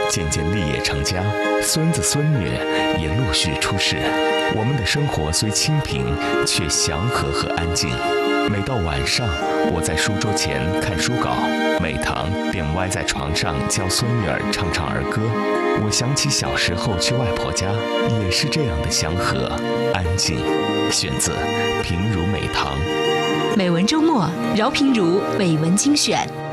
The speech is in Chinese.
渐渐立业成家，孙子孙女也陆续出世。我们的生活虽清贫，却祥和和安静。每到晚上，我在书桌前看书稿，美棠便歪在床上教孙女儿唱唱儿歌。我想起小时候去外婆家，也是这样的祥和安静。选自平如美棠。 美文周末，饶平如美文精选。